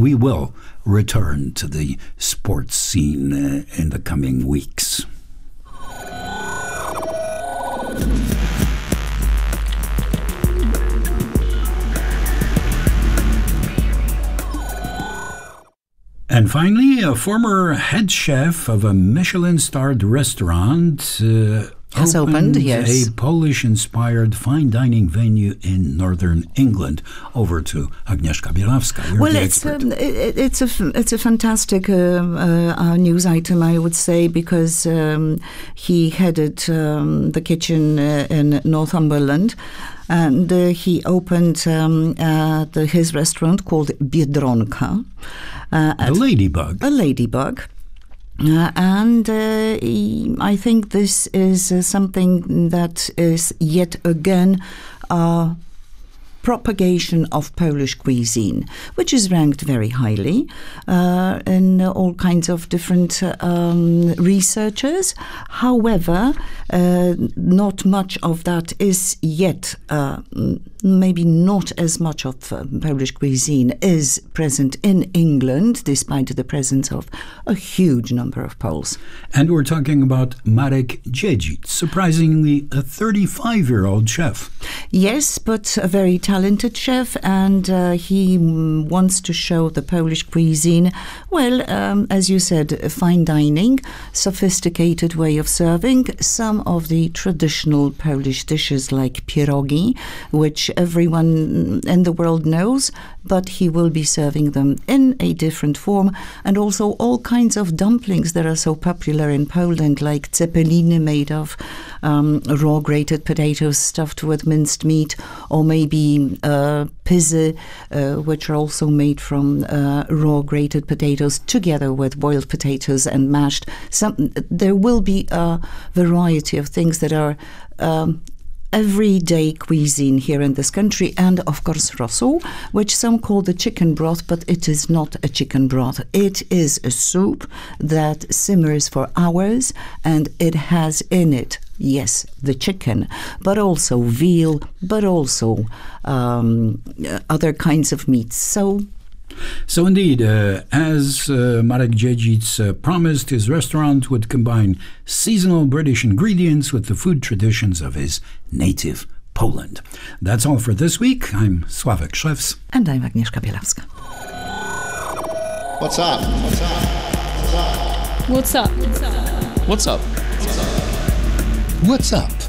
we will return to the sports scene in the coming weeks. And finally, a former head chef of a Michelin-starred restaurant has opened, yes. A Polish-inspired fine dining venue in northern England. Over to Agnieszka Bielawska. You're the expert. It's a fantastic news item, I would say, because he headed the kitchen in Northumberland. And he opened his restaurant called Biedronka. The Ladybug. A Ladybug. And I think this is something that is yet again propagation of Polish cuisine, which is ranked very highly in all kinds of different researchers. However, not much of that is yet, maybe not as much of Polish cuisine is present in England, despite the presence of a huge number of Poles. And we're talking about Marek Dziedzic, surprisingly a 35-year-old chef. Yes, but a very talented chef, and he wants to show the Polish cuisine, well, as you said, fine dining, sophisticated way of serving, some of the traditional Polish dishes like pierogi, which everyone in the world knows, but he will be serving them in a different form, and also all kinds of dumplings that are so popular in Poland, like cepeliny made of raw grated potatoes stuffed with minced meat, or maybe pyzy, which are also made from raw grated potatoes together with boiled potatoes and mashed. There will be a variety of things that are everyday cuisine here in this country, and of course rosół, which some call the chicken broth, but it is not a chicken broth. It is a soup that simmers for hours, and it has in it, yes, the chicken, but also veal, but also other kinds of meats. So indeed, as Marek Dziedzic promised, his restaurant would combine seasonal British ingredients with the food traditions of his native Poland. That's all for this week. I'm Sławek Szewc. And I'm Agnieszka Bielawska. What's up? What's up? What's up? What's up? What's up?